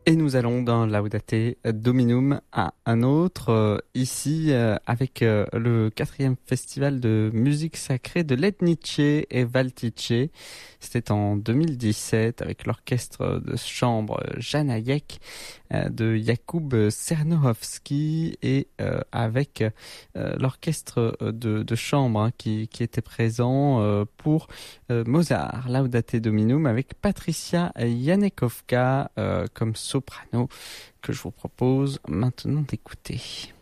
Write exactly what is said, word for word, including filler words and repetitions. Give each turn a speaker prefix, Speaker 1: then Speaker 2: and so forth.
Speaker 1: Et nous allons dans Laudate Dominum à un autre, euh, ici euh, avec euh, le quatrième festival de musique sacrée de Letnice et Valtice. C'était en deux mille dix-sept avec l'orchestre de chambre Janajek euh, de Jakub Czernohowski et euh, avec euh, l'orchestre de, de chambre hein, qui, qui était présent euh, pour euh, Mozart, Laudate Dominum avec Patricia Janekovka euh, comme soprano que je vous propose maintenant d'écouter.